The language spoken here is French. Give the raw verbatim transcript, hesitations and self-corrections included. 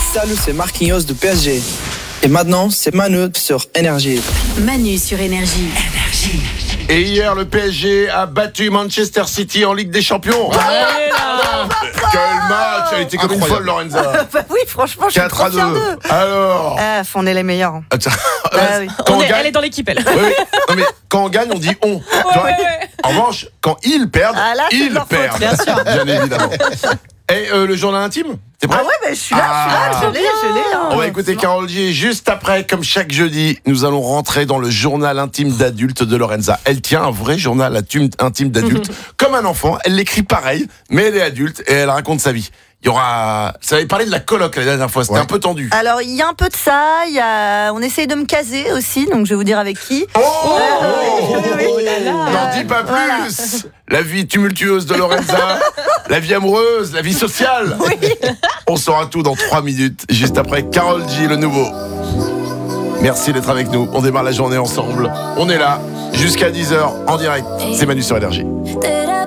Salut, c'est Marquinhos de P S G. Et maintenant, c'est Manu sur Énergie. Manu sur Énergie. Énergie. Et hier, le P S G a battu Manchester City en Ligue des Champions. Ouais, là. Quel match! Elle était comme une folle, Lorenza. Bah oui, franchement, je suis quatre trop à fière deux. d'eux. Alors. Ah, on est les meilleurs. Attends. Bah oui. Quand On on est, gagne- elle est dans l'équipe, elle. Oui, oui. Non, mais quand on gagne, on dit on. Tu vois, ouais. En revanche, quand ils perdent, Ah, là, c'est de ils leur faute, perdent. bien sûr. Bien évidemment. Et euh, le journal intime? T'es prêt? Ah ouais, bah, je suis là, Ah. je suis là, je l'ai, je l'ai. hein. On va écouter Carole G. Juste après, comme chaque jeudi, nous allons rentrer dans le journal intime d'adulte de Lorenza. Elle tient un vrai journal intime intime d'adulte, comme un enfant. Elle l'écrit pareil, mais elle est adulte et elle raconte sa vie. Il y aura... Ça avait parlé de la coloc la dernière fois, c'était Ouais. un peu tendu. Alors, il y a un peu de ça, il y a... on essaye de me caser aussi, donc je vais vous dire avec qui. Oh, Oh là là. N'en dis pas plus. Voilà. La vie tumultueuse de Lorenza, la vie amoureuse, la vie sociale. On saura tout dans trois minutes, juste après Carole G, le nouveau. Merci d'être avec nous. On démarre la journée ensemble. On est là jusqu'à dix heures en direct. C'est Manu sur Énergie. Did I